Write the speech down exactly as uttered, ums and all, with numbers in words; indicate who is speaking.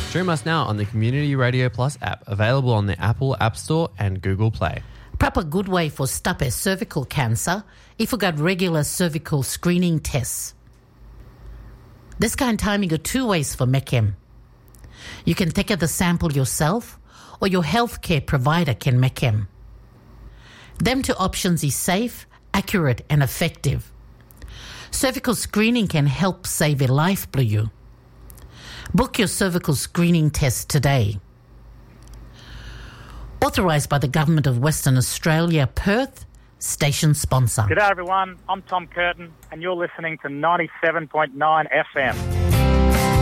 Speaker 1: Stream us now on the Community Radio Plus app, available on the Apple App Store and Google Play.
Speaker 2: Proper good way for stop a cervical cancer if you got regular cervical screening tests. This kind timing are two ways for Mechem. You can take the sample yourself or your healthcare provider can Mechem. Them two options is safe, accurate and effective. Cervical screening can help save a life, Blue U. Book your cervical screening test today. Authorised by the Government of Western Australia, Perth, station sponsor.
Speaker 3: G'day everyone, I'm Tom Curtin and you're listening to ninety-seven point nine F M.